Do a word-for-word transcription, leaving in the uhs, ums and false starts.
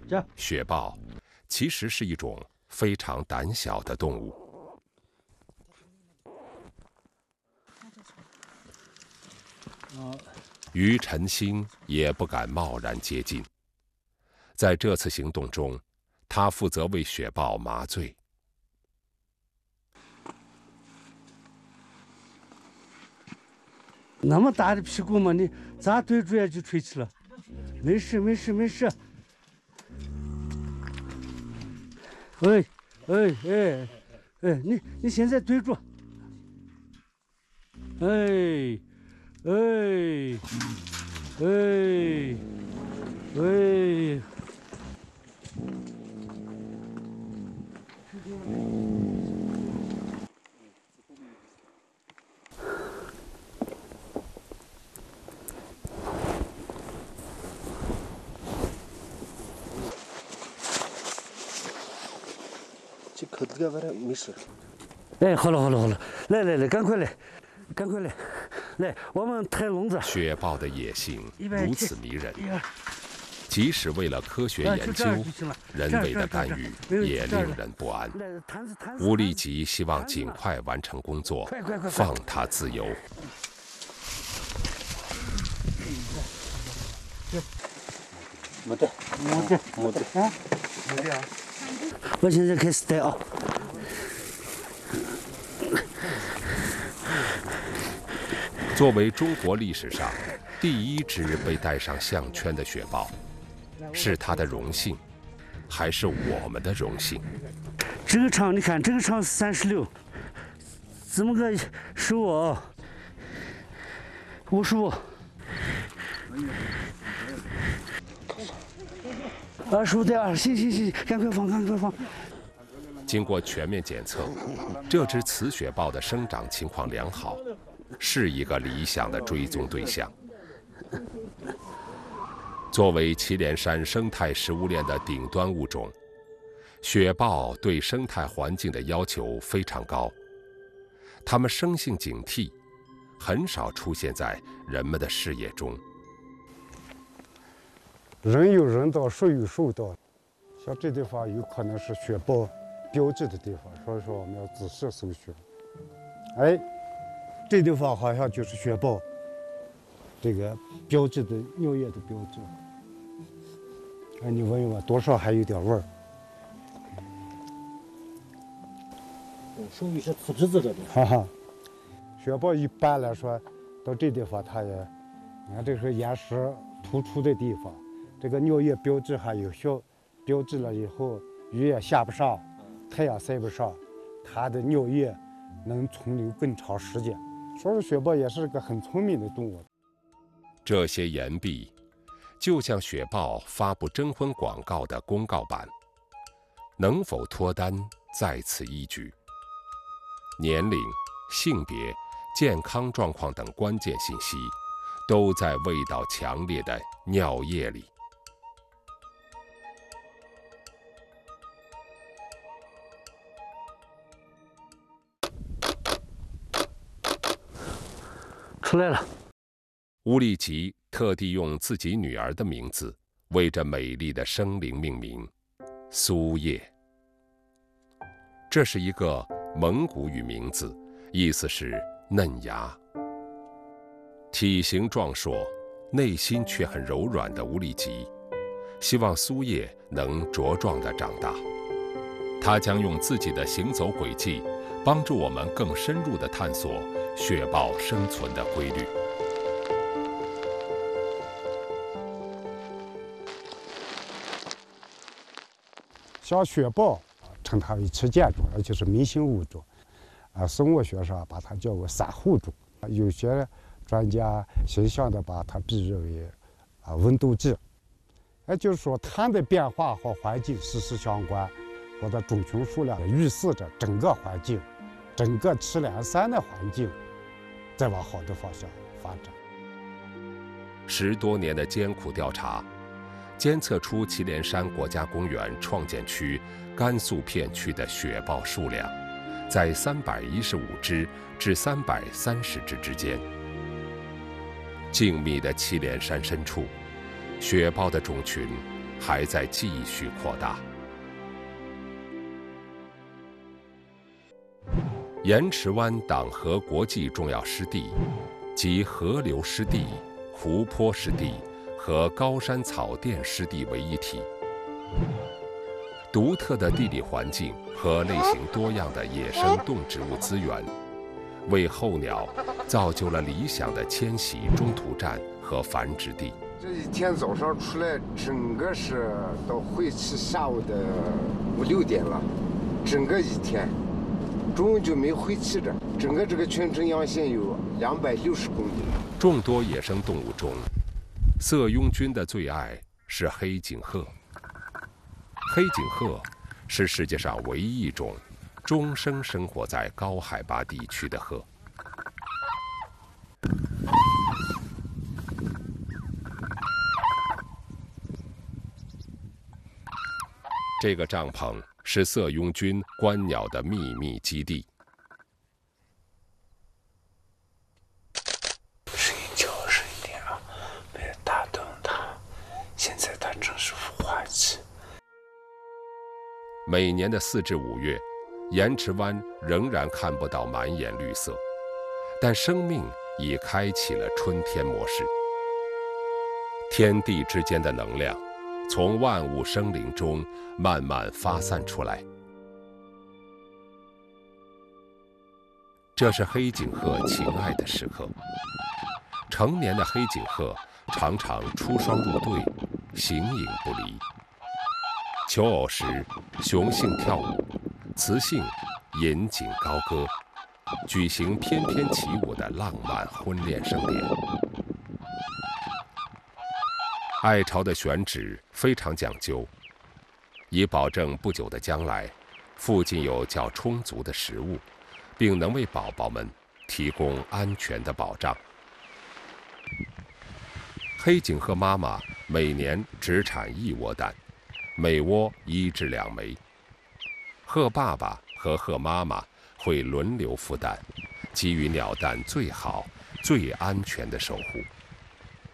雪豹其实是一种非常胆小的动物。于晨星也不敢贸然接近。在这次行动中，他负责为雪豹麻醉。 那么大的屁股嘛，你咋对住也就吹起了。没事没事没事。哎哎哎哎，你你现在对住。哎哎哎哎。 这口子玩的没事。 哎，好了好了好了，来来来，赶快来，赶快来，来，我们抬笼子。 雪豹的野性如此迷人，即使为了科学研究，人为的干预也令人不安。吴立吉希望尽快完成工作，放它自由。 没得， 没得， 没得啊， 没得啊！ 我现在开始带啊。 作为中国历史上第一只被戴上项圈的雪豹，是它的荣幸，还是我们的荣幸？ 这个长，你看这个长是三十六，这么个十五，五十五，二十五点二，行行行，赶快放，赶快放。 经过全面检测，这只雌雪豹的生长情况良好，是一个理想的追踪对象。作为祁连山生态食物链的顶端物种，雪豹对生态环境的要求非常高，它们生性警惕，很少出现在人们的视野中。 人有人道，树有树道，像这地方有可能是雪豹标志的地方，所以说我们要仔细搜寻。哎，这地方好像就是雪豹这个标志的尿液的标志。哎，你闻一闻，多少还有点味儿。 属于是土质子这种。 哈哈，雪豹一般来说到这地方，它也，你看这是岩石突出的地方，这个尿液标志还有效，标志了以后，雨也下不上，太阳晒不上，它的尿液能存留更长时间。所以说雪豹也是个很聪明的动物。 这些岩壁就像雪豹发布征婚广告的公告板，能否脱单在此一举。年龄、性别、健康状况等关键信息都在味道强烈的尿液里。 出来了。 乌力吉特地用自己女儿的名字为这美丽的生灵命名，苏叶。这是一个蒙古语名字，意思是嫩芽。体型壮硕，内心却很柔软的乌力吉，希望苏叶能茁壮地长大。他将用自己的行走轨迹，帮助我们更深入地探索雪豹生存的规律。 像雪豹，称它为旗舰种，而且是明星物种。啊，生物学上把它叫为散户种。有些专家形象地把它比喻为啊温度计。也就是说，它的变化和环境息息相关，或者种群数量预示着整个环境、整个祁连山的环境在往好的方向发展。 十多年的艰苦调查，监测出祁连山国家公园创建区甘肃片区的雪豹数量在三百一十五只至三百三十只之间。静谧的祁连山深处，雪豹的种群还在继续扩大。盐池湾党河国际重要湿地，集河流湿地、湖泊湿地和高山草甸湿地为一体。独特的地理环境和类型多样的野生动植物资源，为候鸟造就了理想的迁徙中途站和繁殖地。 这一天早上出来，整个是到回去下午的五六点了，整个一天，中午就没回去着。整个这个群城阳线有两百六十公里。 众多野生动物中，色拥菌的最爱是黑颈鹤。黑颈鹤是世界上唯一一种终生生活在高海拔地区的鹤。这个帐篷是色拥菌观鸟的秘密基地。 声音小声一点啊，别打断它。现在它正是孵化期。 每年的四至五月，盐池湾仍然看不到满眼绿色，但生命已开启了春天模式。天地之间的能量从万物生灵中慢慢发散出来。这是黑颈鹤情爱的时刻。成年的黑颈鹤常常出双入对，形影不离。求偶时，雄性跳舞，雌性引颈高歌，举行翩翩起舞的浪漫婚恋盛典。爱巢的选址非常讲究，以保证不久的将来，附近有较充足的食物，并能为宝宝们提供安全的保障。黑颈鹤妈妈每年只产一窝蛋，每窝一至两枚。鹤爸爸和鹤妈妈会轮流孵蛋，给予鸟蛋最好、最安全的守护。